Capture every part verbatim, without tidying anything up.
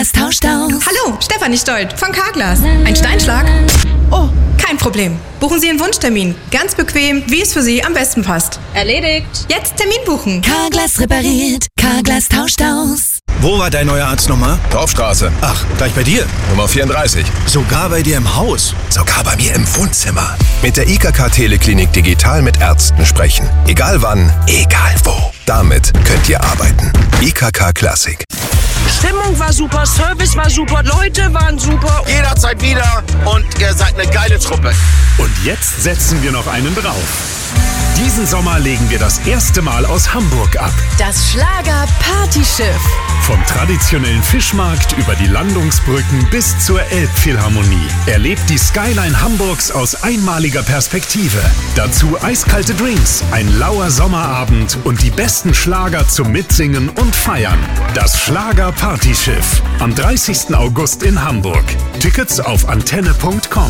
Carglass tauscht aus. Hallo, Stefanie Stolt von Carglass. Ein Steinschlag? Oh, kein Problem. Buchen Sie einen Wunschtermin. Ganz bequem, wie es für Sie am besten passt. Erledigt. Jetzt Termin buchen. Carglass repariert. Carglass tauscht aus. Wo war dein neuer Arzt nochmal? Dorfstraße. Ach, gleich bei dir? Nummer vierunddreißig. Sogar bei dir im Haus? Sogar bei mir im Wohnzimmer. Mit der I K K Teleklinik digital mit Ärzten sprechen. Egal wann, egal wo. Damit könnt ihr arbeiten. I K K Classic. Stimmung war super, Service war super, Leute waren super. Jederzeit wieder und ihr seid eine geile Truppe. Und jetzt setzen wir noch einen drauf. Diesen Sommer legen wir das erste Mal aus Hamburg ab. Das Schlager-Partyschiff. Vom traditionellen Fischmarkt über die Landungsbrücken bis zur Elbphilharmonie. Erlebt die Skyline Hamburgs aus einmaliger Perspektive. Dazu eiskalte Drinks, ein lauer Sommerabend und die besten Schlager zum Mitsingen und Feiern. Das Schlager-Partyschiff. Am dreißigsten August in Hamburg. Tickets auf antenne punkt com.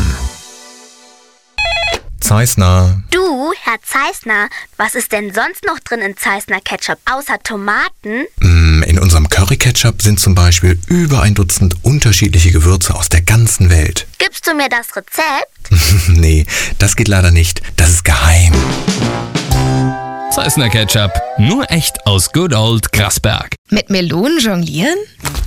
Zeissner. Du, Herr Zeissner, was ist denn sonst noch drin in Zeissner Ketchup, außer Tomaten? In unserem Curry-Ketchup sind zum Beispiel über ein Dutzend unterschiedliche Gewürze aus der ganzen Welt. Gibst du mir das Rezept? Nee, das geht leider nicht. Das ist geheim. Zeissner Ketchup. Nur echt aus Good Old Grasberg. Mit Melonen jonglieren?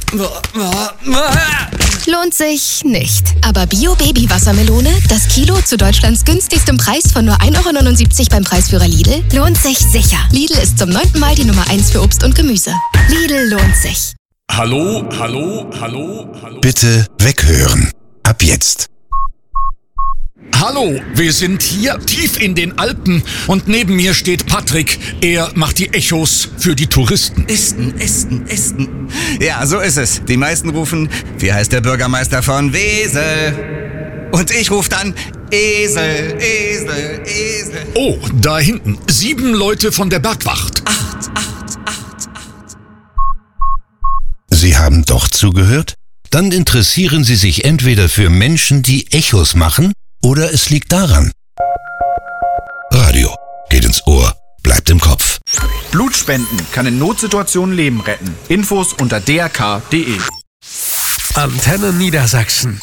Lohnt sich nicht. Aber Bio-Baby-Wassermelone, das Kilo zu Deutschlands günstigstem Preis von nur ein Euro neunundsiebzig beim Preisführer Lidl, lohnt sich sicher. Lidl ist zum neunten Mal die Nummer eins für Obst und Gemüse. Lidl lohnt sich. Hallo, hallo, hallo, hallo. Bitte weghören. Ab jetzt. Hallo, wir sind hier tief in den Alpen und neben mir steht Patrick. Er macht die Echos für die Touristen. Esten, Esten, Esten. Ja, so ist es. Die meisten rufen, wie heißt der Bürgermeister von Wesel? Und ich rufe dann, Esel, Esel, Esel. Oh, da hinten, sieben Leute von der Bergwacht. Acht, acht, acht, acht. Sie haben doch zugehört? Dann interessieren Sie sich entweder für Menschen, die Echos machen, oder es liegt daran. Radio geht ins Ohr, bleibt im Kopf. Blutspenden kann in Notsituationen Leben retten. Infos unter d r k punkt d e. Antenne Niedersachsen.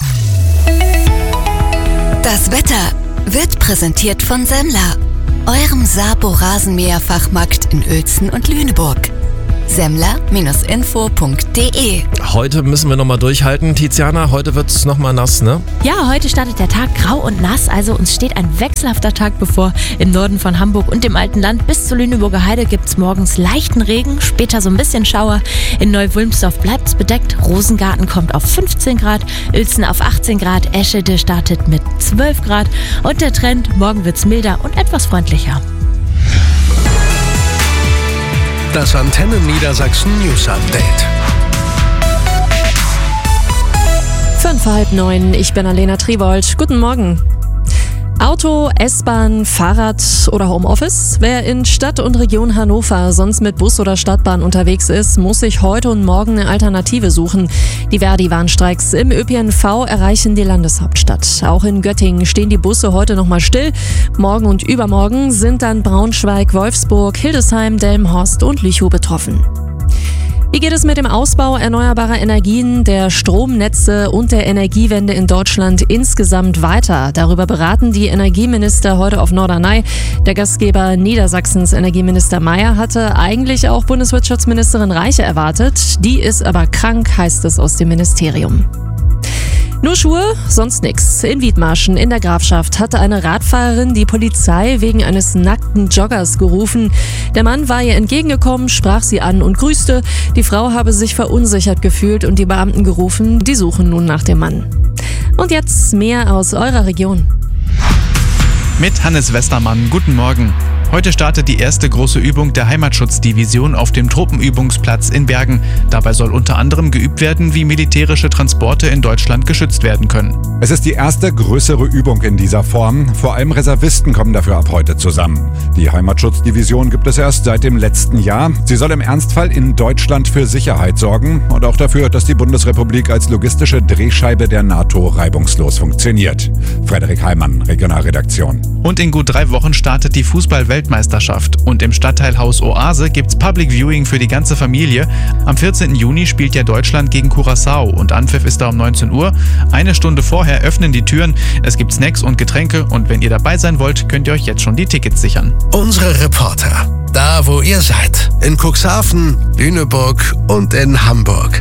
Das Wetter wird präsentiert von Semmler, eurem Sabo-Rasenmäher-Fachmarkt in Uelzen und Lüneburg. Semmler Info punkt d e. Heute müssen wir nochmal durchhalten. Tiziana, heute wird es nochmal nass, ne? Ja, heute startet der Tag grau und nass, also uns steht ein wechselhafter Tag bevor. Im Norden von Hamburg und dem alten Land bis zur Lüneburger Heide gibt es morgens leichten Regen, später so ein bisschen Schauer. In Neu-Wulmsdorf bleibt es bedeckt, Rosengarten kommt auf fünfzehn Grad, Uelzen auf achtzehn Grad, Eschede startet mit zwölf Grad und der Trend, morgen wird es milder und etwas freundlicher. Das Antenne Niedersachsen News Update. Fünf vor halb neun, ich bin Alena Triwold. Guten Morgen. Auto, S-Bahn, Fahrrad oder Homeoffice? Wer in Stadt und Region Hannover sonst mit Bus oder Stadtbahn unterwegs ist, muss sich heute und morgen eine Alternative suchen. Die Verdi-Warnstreiks im Ö P N V erreichen die Landeshauptstadt. Auch in Göttingen stehen die Busse heute nochmal still. Morgen und übermorgen sind dann Braunschweig, Wolfsburg, Hildesheim, Delmenhorst und Lüchow betroffen. Wie geht es mit dem Ausbau erneuerbarer Energien, der Stromnetze und der Energiewende in Deutschland insgesamt weiter? Darüber beraten die Energieminister heute auf Norderney. Der Gastgeber Niedersachsens Energieminister Mayer hatte eigentlich auch Bundeswirtschaftsministerin Reiche erwartet. Die ist aber krank, heißt es aus dem Ministerium. Nur Schuhe, sonst nix. In Wiedmarschen in der Grafschaft hatte eine Radfahrerin die Polizei wegen eines nackten Joggers gerufen. Der Mann war ihr entgegengekommen, sprach sie an und grüßte. Die Frau habe sich verunsichert gefühlt und die Beamten gerufen. Die suchen nun nach dem Mann. Und jetzt mehr aus eurer Region. Mit Hannes Westermann, guten Morgen. Heute startet die erste große Übung der Heimatschutzdivision auf dem Truppenübungsplatz in Bergen. Dabei soll unter anderem geübt werden, wie militärische Transporte in Deutschland geschützt werden können. Es ist die erste größere Übung in dieser Form. Vor allem Reservisten kommen dafür ab heute zusammen. Die Heimatschutzdivision gibt es erst seit dem letzten Jahr. Sie soll im Ernstfall in Deutschland für Sicherheit sorgen und auch dafür, dass die Bundesrepublik als logistische Drehscheibe der NATO reibungslos funktioniert. Frederik Heimann, Regionalredaktion. Und in gut drei Wochen startet die Fußball-Weltmeisterschaft Weltmeisterschaft. Und im Stadtteilhaus Oase gibt's Public Viewing für die ganze Familie. Am vierzehnten Juni spielt ja Deutschland gegen Curaçao und Anpfiff ist da um neunzehn Uhr. Eine Stunde vorher öffnen die Türen. Es gibt Snacks und Getränke und wenn ihr dabei sein wollt, könnt ihr euch jetzt schon die Tickets sichern. Unsere Reporter, da wo ihr seid, in Cuxhaven, Lüneburg und in Hamburg.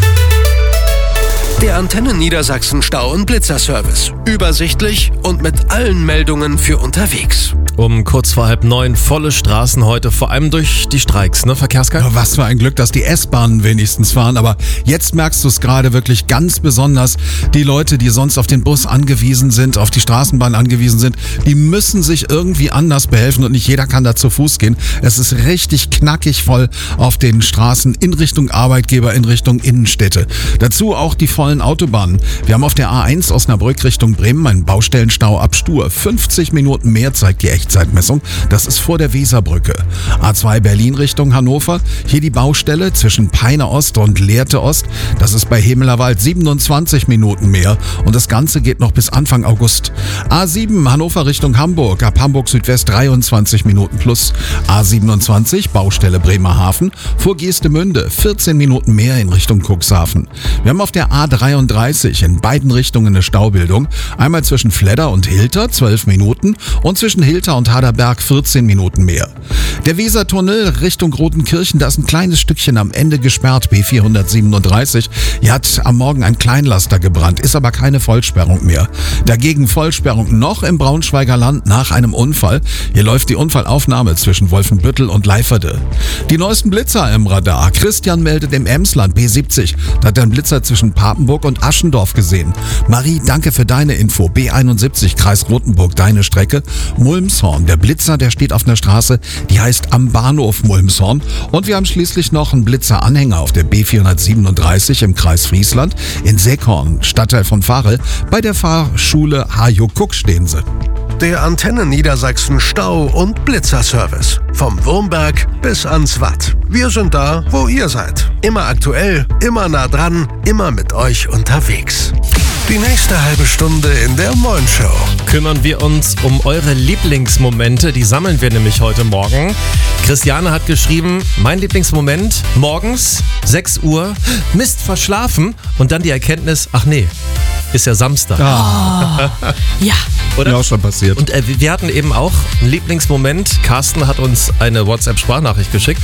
Der Antenne Niedersachsen Stau- und Blitzerservice. Übersichtlich und mit allen Meldungen für unterwegs. Um kurz vor halb neun volle Straßen heute, vor allem durch die Streiks, ne, Verkehrsguide? Ja, was für ein Glück, dass die S-Bahnen wenigstens fahren, aber jetzt merkst du es gerade wirklich ganz besonders. Die Leute, die sonst auf den Bus angewiesen sind, auf die Straßenbahn angewiesen sind, die müssen sich irgendwie anders behelfen und nicht jeder kann da zu Fuß gehen. Es ist richtig knackig voll auf den Straßen in Richtung Arbeitgeber, in Richtung Innenstädte. Dazu auch die vollen Autobahnen. Wir haben auf der A eins Osnabrück Richtung Bremen einen Baustellenstau ab Stur. fünfzig Minuten mehr zeigt die Echtzeitmessung. Das ist vor der Weserbrücke. A zwei Berlin Richtung Hannover. Hier die Baustelle zwischen Peine Ost und Lehrte Ost. Das ist bei Hemelerwald siebenundzwanzig Minuten mehr. Und das Ganze geht noch bis Anfang August. A sieben Hannover Richtung Hamburg. Ab Hamburg Südwest dreiundzwanzig Minuten plus. A siebenundzwanzig Baustelle Bremerhaven. Vor Geestemünde vierzehn Minuten mehr in Richtung Cuxhaven. Wir haben auf der A dreiunddreißig in beiden Richtungen eine Staubildung. Einmal zwischen Fledder und Hilter zwölf Minuten und zwischen Hilter und Haderberg vierzehn Minuten mehr. Der Wesertunnel Richtung Rotenkirchen, da ist ein kleines Stückchen am Ende gesperrt, B vierhundertsiebenunddreißig. Hier hat am Morgen ein Kleinlaster gebrannt, ist aber keine Vollsperrung mehr. Dagegen Vollsperrung noch im Braunschweiger Land nach einem Unfall. Hier läuft die Unfallaufnahme zwischen Wolfenbüttel und Leiferde. Die neuesten Blitzer im Radar. Christian meldet im Emsland B siebzig. Da hat er einen Blitzer zwischen Papenburg und Aschendorf gesehen. Marie, danke für deine Info. B einundsiebzig, Kreis Rothenburg, deine Strecke. Mulmshorn, der Blitzer, der steht auf einer Straße, die heißt am Bahnhof Mulmshorn. Und wir haben schließlich noch einen Blitzer-Anhänger auf der B vierhundertsiebenunddreißig im Kreis Friesland. In Seekorn, Stadtteil von Varel, bei der Fahrschule Hajo Kuck stehen sie. Der Antenne Niedersachsen Stau- und Blitzerservice. Vom Wurmberg bis ans Watt. Wir sind da, wo ihr seid. Immer aktuell, immer nah dran, immer mit euch unterwegs. Die nächste halbe Stunde in der Moin Show. Kümmern wir uns um eure Lieblingsmomente. Die sammeln wir nämlich heute Morgen. Christiane hat geschrieben, mein Lieblingsmoment, morgens, sechs Uhr, Mist, verschlafen und dann die Erkenntnis, ach nee, ist ja Samstag. Ah. Oh, ja. Oder? Ja, auch schon passiert. Und äh, wir hatten eben auch einen Lieblingsmoment. Carsten hat uns eine WhatsApp-Sprachnachricht geschickt.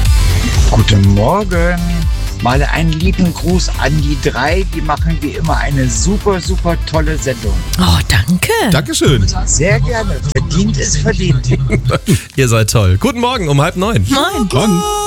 Guten Morgen. Mal einen lieben Gruß an die drei. Die machen wie immer eine super, super tolle Sendung. Oh, danke. Dankeschön. Sehr gerne. Verdient ist verdient. Ihr seid toll. Guten Morgen um halb neun. Moin. Moin.